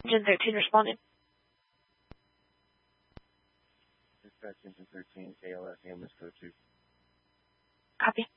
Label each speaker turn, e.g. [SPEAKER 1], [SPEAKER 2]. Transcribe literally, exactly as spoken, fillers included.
[SPEAKER 1] Engine thirteen responding.
[SPEAKER 2] Dispatch Engine thirteen, K L S ambulance code two.
[SPEAKER 1] Copy.